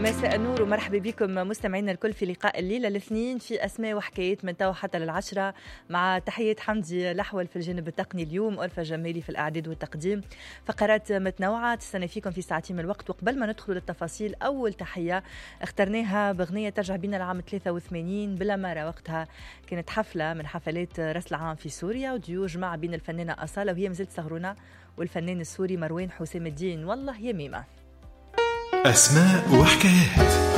مساء النور ومرحبا بكم مستمعينا الكل في لقاء الليلة الاثنين في أسماء وحكايات من توا حتى للعشرة، مع تحية حمدي الأحول في الجانب التقني اليوم، ألفا جمالي في الإعداد والتقديم. فقرات متنوعة تستنى فيكم في ساعتين من الوقت. وقبل ما ندخل للتفاصيل، أول تحية اخترناها بغنية ترجع بينا العام 83 بالأمارة. وقتها كانت حفلة من حفلات رأس العام في سوريا، وديو جمع بين الفنانة أصالة وهي مازالت سهرونة والفنان السوري مروان حسام الدين. والله يا ميمة. أسماء وحكايات.